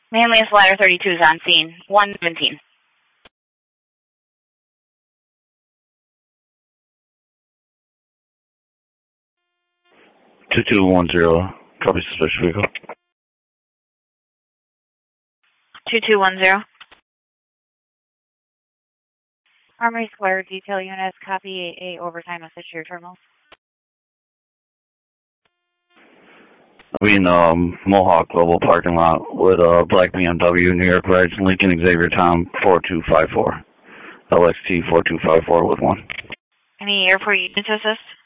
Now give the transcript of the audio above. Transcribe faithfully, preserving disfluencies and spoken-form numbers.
Manlius Ladder thirty-two is on scene. one seventeen. two two one zero. Copy suspicious vehicle. two two one zero. Armory Square detail units, copy a, a overtime message to your terminals. I mean, um, Mohawk Global parking lot with a uh, black B M W, New York Rides, Lincoln Xavier Tom four two five four. L X T four two five four with one. Any airport units assist?